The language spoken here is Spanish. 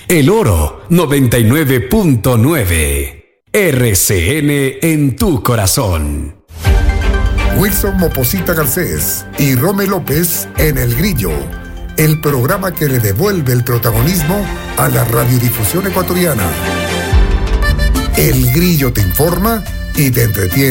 El Oro 99.9. RCN en tu corazón. Wilson Moposita Garcés y Rome López en El Grillo, el programa que le devuelve el protagonismo a la radiodifusión ecuatoriana. El Grillo te informa y te entretiene.